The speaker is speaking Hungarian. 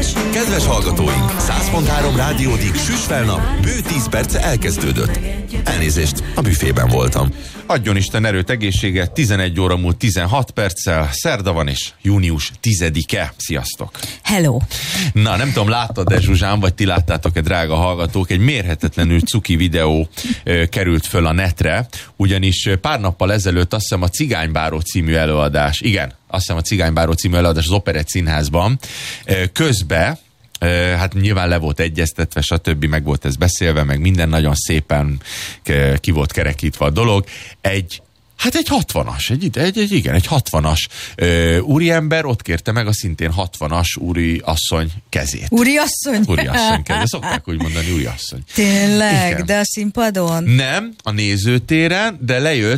Kedves hallgatóink, 100.3 Rádiódik Süsfelnap bő 10 perce elkezdődött. Elnézést, a büfében voltam. Adjon Isten erőt, egészséget, 11 óra múlt 16 perccel, szerda van és június 10-e. Sziasztok! Hello! Na, nem tudom, láttad-e Zsuzsán, vagy ti láttátok-e, drága hallgatók, egy mérhetetlenül cuki videó került föl a netre, ugyanis pár nappal ezelőtt azt hiszem a Cigánybáró című előadás, igen, azt hiszem a Cigánybáró című előadás az Operett Színházban, közbe, hát nyilván le volt egyeztetve, stb. Meg volt ez beszélve, meg minden nagyon szépen ki volt kerekítve a dolog. Egy 60-as, egy 60-as úriember ott kérte meg a szintén 60-as úriasszony kezét. Úriasszony? Úriasszony kezét. Szokták úgy mondani, úriasszony. Tényleg? Igen. De a színpadon? Nem, a nézőtéren, de lejött